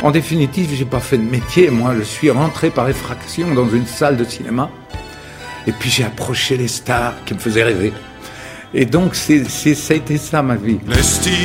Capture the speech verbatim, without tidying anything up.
En définitive, j'ai pas fait de métier, moi, je suis rentré par effraction dans une salle de cinéma, et puis j'ai approché les stars qui me faisaient rêver. Et donc, c'est, c'est, ça a été ça ma vie.